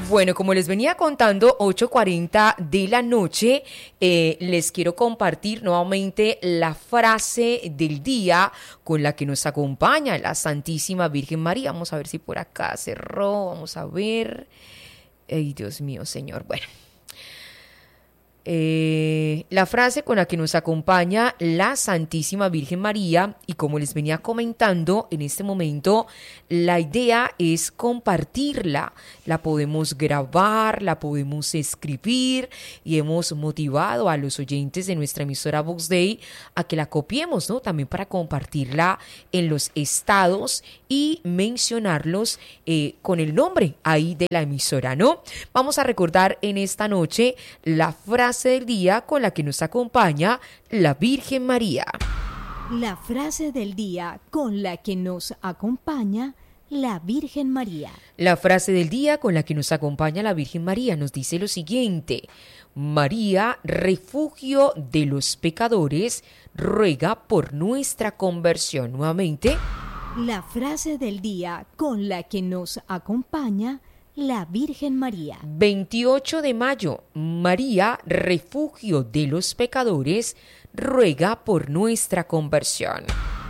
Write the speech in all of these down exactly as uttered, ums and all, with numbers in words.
Bueno, como les venía contando, ocho cuarenta de la noche, eh, les quiero compartir nuevamente la frase del día con la que nos acompaña la Santísima Virgen María. Vamos a ver si por acá cerró, vamos a ver. Ay, Dios mío, Señor. Bueno. Eh, la frase con la que nos acompaña la Santísima Virgen María, y como les venía comentando en este momento, la idea es compartirla. La podemos grabar, la podemos escribir, y hemos motivado a los oyentes de nuestra emisora Vox Day a que la copiemos, ¿no? También para compartirla en los estados y mencionarlos eh, con el nombre ahí de la emisora, ¿no? Vamos a recordar en esta noche la frase del día con la que nos acompaña la Virgen María. La frase del día con la que nos acompaña la Virgen María. La frase del día con la que nos acompaña la Virgen María nos dice lo siguiente: María, refugio de los pecadores, ruega por nuestra conversión. Nuevamente. La frase del día con la que nos acompaña la Virgen María. veintiocho de mayo, María, refugio de los pecadores, ruega por nuestra conversión.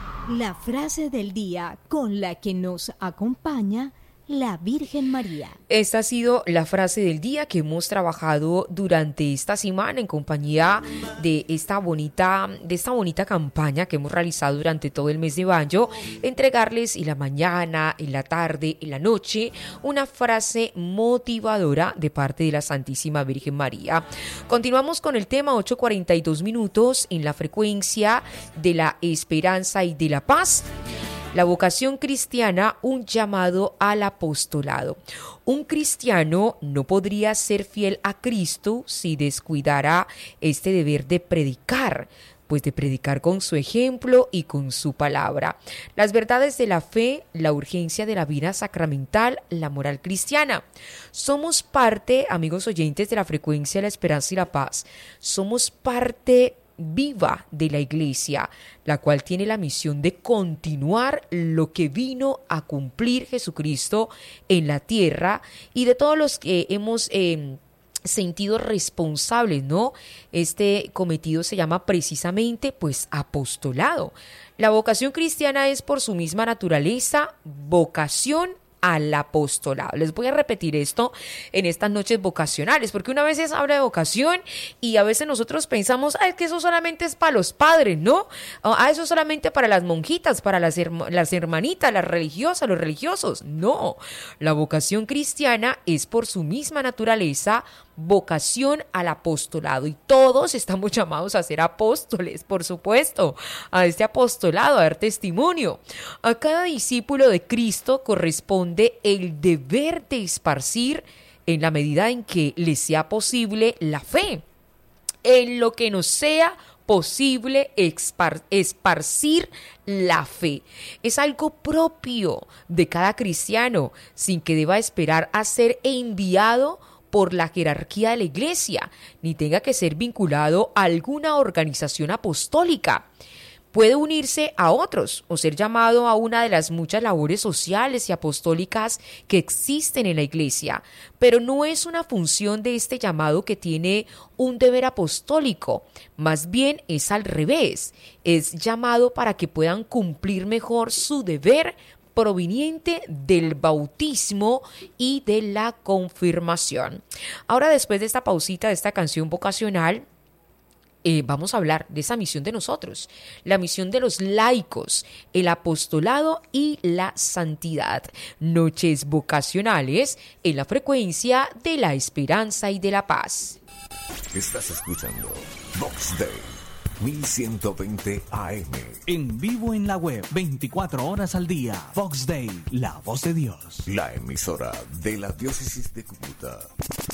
La frase del día con la que nos acompaña la Virgen María. Esta ha sido la frase del día que hemos trabajado durante esta semana en compañía de esta bonita, de esta bonita campaña que hemos realizado durante todo el mes de mayo, entregarles en la mañana, en la tarde, en la noche, una frase motivadora de parte de la Santísima Virgen María. Continuamos con el tema, ocho cuarenta y dos minutos en la frecuencia de la esperanza y de la paz. La vocación cristiana, un llamado al apostolado. Un cristiano no podría ser fiel a Cristo si descuidara este deber de predicar, pues de predicar con su ejemplo y con su palabra. Las verdades de la fe, la urgencia de la vida sacramental, la moral cristiana. Somos parte, amigos oyentes de la frecuencia de la esperanza y la paz, somos parte viva de la Iglesia, la cual tiene la misión de continuar lo que vino a cumplir Jesucristo en la tierra, y de todos los que hemos eh, sentido responsables, ¿no? Este cometido se llama precisamente, pues, apostolado. La vocación cristiana es por su misma naturaleza vocación al apostolado. Les voy a repetir esto en estas noches vocacionales, porque una vez se habla de vocación y a veces nosotros pensamos, ah, es que eso solamente es para los padres, ¿no? Ah, eso solamente para las monjitas, para las, herma- las hermanitas, las religiosas, los religiosos. No, la vocación cristiana es por su misma naturaleza vocación al apostolado, y todos estamos llamados a ser apóstoles, por supuesto, a este apostolado, a dar testimonio. A cada discípulo de Cristo corresponde el deber de esparcir, en la medida en que le sea posible, la fe. En lo que nos sea posible espar- esparcir la fe. Es algo propio de cada cristiano, sin que deba esperar a ser enviado por la jerarquía de la Iglesia, ni tenga que ser vinculado a alguna organización apostólica. Puede unirse a otros o ser llamado a una de las muchas labores sociales y apostólicas que existen en la Iglesia, pero no es una función de este llamado que tiene un deber apostólico, más bien es al revés, es llamado para que puedan cumplir mejor su deber proveniente del bautismo y de la confirmación. Ahora, después de esta pausita de esta canción vocacional, eh, vamos a hablar de esa misión de nosotros, la misión de los laicos, el apostolado y la santidad. Noches vocacionales en la frecuencia de la esperanza y de la paz. Estás escuchando Vox Day mil ciento veinte A M. En vivo en la web, veinticuatro horas al día. Vox Day, la voz de Dios. La emisora de la diócesis de Cúcuta.